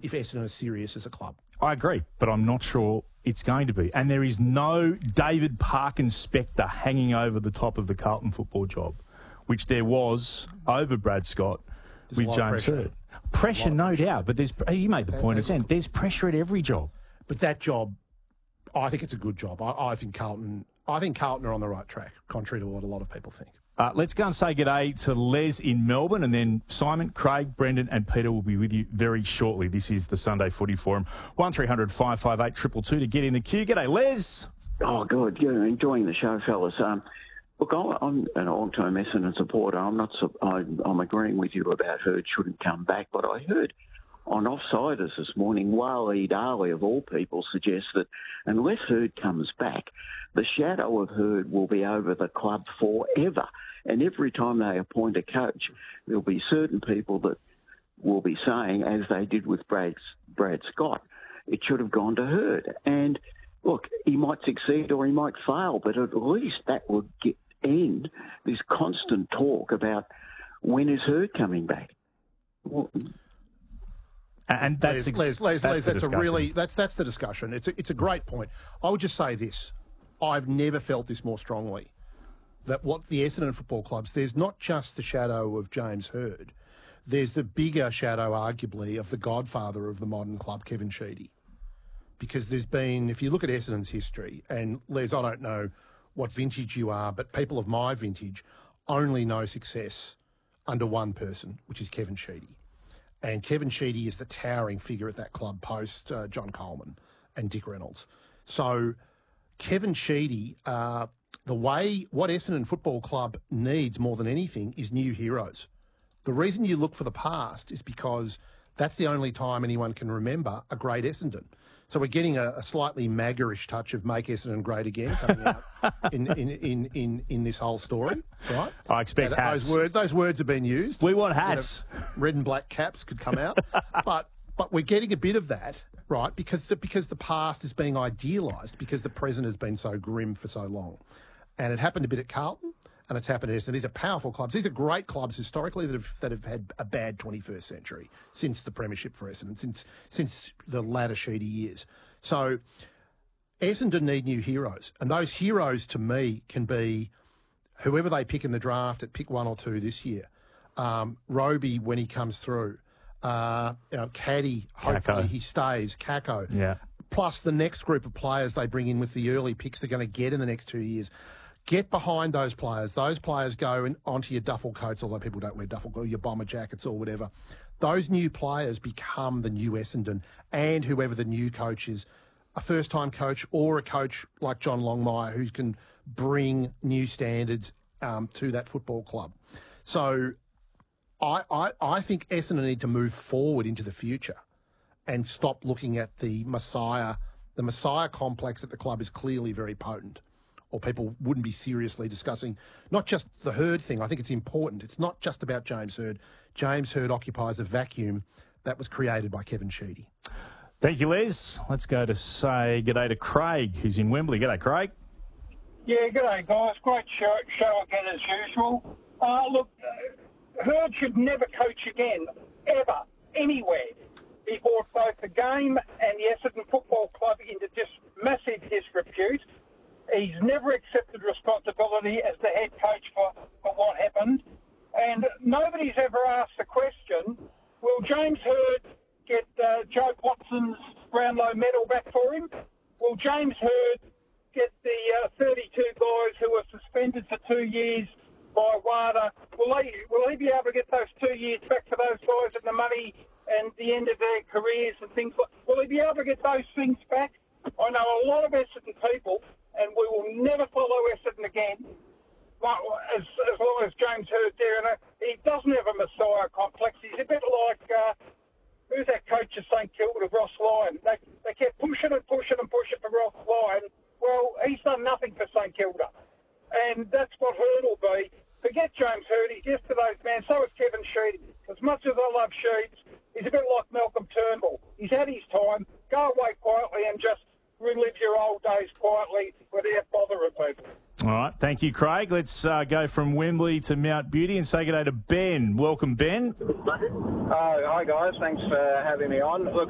if Essendon are serious as a club. I agree, but I'm not sure it's going to be. And there is no David Parkins spectre hanging over the top of the Carlton football job, which there was over Brad Scott with James Hird. Pressure, no doubt, but you made the point at the end. There's pressure at every job. But that job, I think it's a good job. I think Carlton are on the right track, contrary to what a lot of people think. Let's go and say g'day to Les in Melbourne, and then Simon, Craig, Brendan and Peter will be with you very shortly. This is the Sunday Footy Forum. 1300 558 222 to get in the queue. G'day, Les. Oh, good. Yeah, enjoying the show, fellas. Look, I'm a long-term Essendon supporter. I'm agreeing with you about Hird shouldn't come back, but I heard on Offsiders this morning, Waleed Ali, of all people, suggests that unless Hird comes back, the shadow of Hird will be over the club forever. And every time they appoint a coach, there'll be certain people that will be saying, as they did with Brad Scott, it should have gone to Hird. And look, he might succeed or he might fail, but at least that would end this constant talk about when is Hird coming back. Well, and that's the discussion. It's a great point. I would just say this: I've never felt this more strongly. That what the Essendon Football Clubs, there's not just the shadow of James Hird, there's the bigger shadow, arguably, of the godfather of the modern club, Kevin Sheedy. Because there's been, if you look at Essendon's history, and Les, I don't know what vintage you are, but people of my vintage only know success under one person, which is Kevin Sheedy. And Kevin Sheedy is the towering figure at that club post John Coleman and Dick Reynolds. So Kevin Sheedy, what Essendon Football Club needs more than anything is new heroes. The reason you look for the past is because that's the only time anyone can remember a great Essendon. So we're getting a slightly maggerish touch of "Make Essendon Great Again" coming out in this whole story, right? I expect hats. Those words have been used. We want hats. Red and black caps could come out, but we're getting a bit of that, right? Because the past is being idealised because the present has been so grim for so long, and it happened a bit at Carlton. And it's happened. So these are powerful clubs. These are great clubs historically that have had a bad 21st century since the premiership for Essendon, since the latter Sheedy years. So Essendon need new heroes, and those heroes to me can be whoever they pick in the draft at pick 1 or 2 this year. Roby when he comes through, Caddy hopefully he stays, Kako. Yeah. Plus the next group of players they bring in with the early picks they're going to get in the next 2 years. Get behind those players. Those players go onto your duffel coats, although people don't wear duffel coats, your bomber jackets or whatever. Those new players become the new Essendon, and whoever the new coach is, a first-time coach or a coach like John Longmire who can bring new standards to that football club. So I think Essendon need to move forward into the future and stop looking at the Messiah. The Messiah complex at the club is clearly very potent. Or people wouldn't be seriously discussing not just the Hird thing. I think it's important. It's not just about James Hird. James Hird occupies a vacuum that was created by Kevin Sheedy. Thank you, Les. Let's go to say g'day to Craig, who's in Wembley. G'day, Craig. Yeah, g'day, guys. Great show again, as usual. Look, Hird should never coach again, ever, anywhere. He brought both the game and the Essendon Football Club into just massive disrepute. He's never accepted responsibility as the head coach for what happened. And nobody's ever asked the question, will James Hird get Joe Watson's Brownlow medal back for him? Will James Hird get the 32 guys who were suspended for 2 years by WADA? Will he be able to get those 2 years back for those guys and the money and the end of their careers and things like that? Will he be able to get those things back? I know a lot of Essendon people, and we will never follow Essendon again, as long as James Hird's there. And he doesn't have a Messiah complex. He's a bit like, who's that coach of St Kilda, Ross Lyon? They kept pushing for Ross Lyon. Well, he's done nothing for St Kilda. And that's what Hird will be. Forget James Hird. He's yesterday's man. So is Kevin Sheedy. As much as I love Sheeds, he's a bit like Malcolm Turnbull. He's had his time. Go away quietly and just relive your old days quietly without bothering people. All right. Thank you, Craig. Let's go from Wembley to Mount Beauty and say good day to Ben. Welcome, Ben. Hi, guys. Thanks for having me on. Look,